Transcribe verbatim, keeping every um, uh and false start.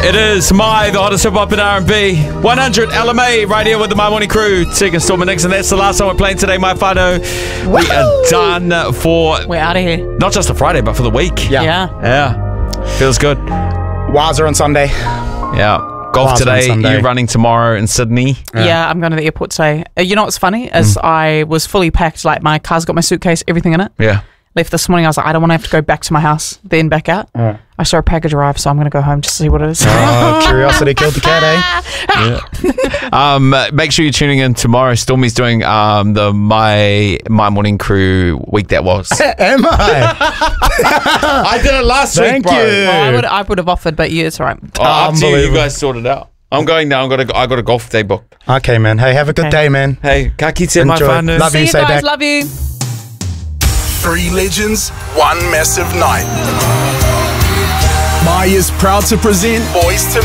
It is My, the hottest hip hop and R and B. one hundred L M A right here with the My Morning Crew. Tig and Storm and Nix, and that's the last song we're playing today, My Whānau. We are done for... We're out of here. Not just the Friday, but for the week. Yeah. Yeah. Yeah. Feels good. Wazza on Sunday. Yeah. Golf Wazza on today, Sunday. you running tomorrow in Sydney. Yeah. Yeah. I'm going to the airport today. Uh, you know what's funny? Is Mm. I was fully packed. Like, my car's got my suitcase, everything in it. Yeah. Left this morning. I was like, I don't want to have to go back to my house, then back out. Yeah. I saw a package arrive, so I'm going to go home just to see what it is. Oh, curiosity killed the cat, eh? Yeah. um, make sure you're tuning in tomorrow. Stormy's doing um, the My My Morning Crew week that was. Am I? I did it last Thank week, bro. you. Well, I would I would have offered, but yeah, it's all right. Oh, up to you. You Unbelievable. guys sort it out. I'm going now. I'm gonna. I got a golf day booked. Okay, man. Hey, have a good Okay. day, man. Hey, ka kite My Enjoy. Whānau. Love See you, you say guys. back. Love you. Three legends, one massive night. Maya's proud to present Boys to